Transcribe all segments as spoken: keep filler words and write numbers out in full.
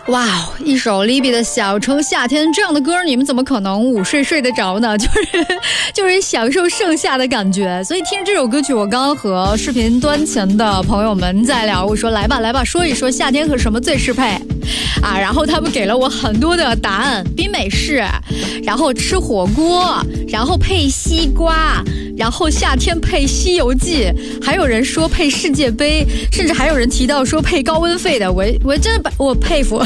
哇，一首 Libby 的小城夏天这样的歌，你们怎么可能午睡睡得着呢？就是就是享受盛夏的感觉。所以听着这首歌曲，我刚刚和视频端前的朋友们在聊，我说来吧来吧，说一说夏天和什么最适配啊？然后他们给了我很多的答案，冰美式，然后吃火锅，然后配西瓜，然后夏天配西游记，还有人说配世界杯，甚至还有人提到说配高温费的，我我真的我佩服。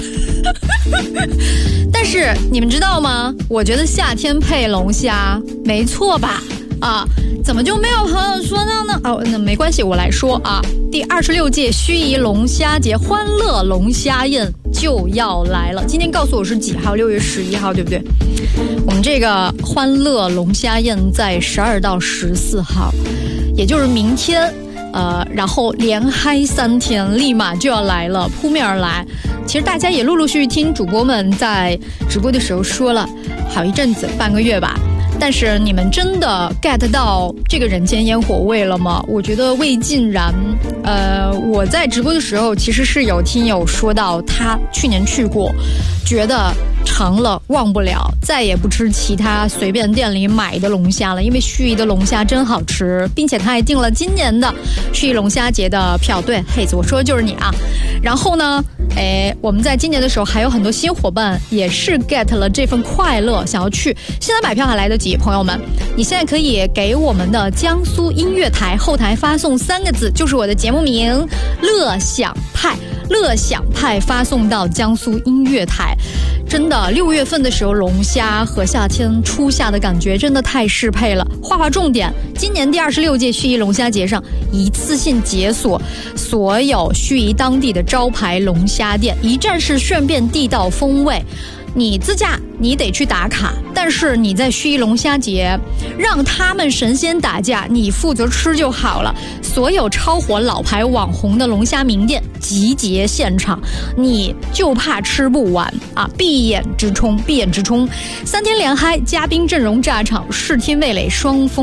但是你们知道吗？我觉得夏天配龙虾没错吧？啊，怎么就没有朋友说到呢？哦，那没关系，我来说啊。第二十六届盱眙龙虾节欢乐龙虾宴就要来了。今天告诉我是几号？六月十一号，对不对？我们这个欢乐龙虾宴在十二到十四号，也就是明天。呃，然后连嗨三天，立马就要来了，扑面而来。其实大家也陆陆续续听主播们在直播的时候说了好一阵子，半个月吧。但是你们真的 get 到这个人间烟火味了吗？我觉得未尽然。呃，我在直播的时候其实是有听友说到他去年去过，觉得尝了忘不了，再也不吃其他随便店里买的龙虾了，因为盱眙的龙虾真好吃，并且他还订了今年的盱眙龙虾节的票。对，黑子，我说的就是你啊。然后呢，哎，我们在今年的时候还有很多新伙伴也是 get 了这份快乐，想要去。现在买票还来得及，朋友们，你现在可以给我们的江苏音乐台后台发送三个字，就是我的节目名乐享派，乐享派发送到江苏音乐台。真的，六月份的时候，龙虾和夏天初夏的感觉真的太适配了。画画重点，今年第二十六届盱眙龙虾节上，一次性解锁所有盱眙当地的招牌龙虾店，一站式炫遍地道风味。你自驾你得去打卡，但是你在盱眙龙虾节让他们神仙打架，你负责吃就好了。所有超火老牌网红的龙虾名店集结现场，你就怕吃不完啊！闭眼直冲，闭眼直冲，三天连嗨，嘉宾阵容炸场，视听味蕾双丰。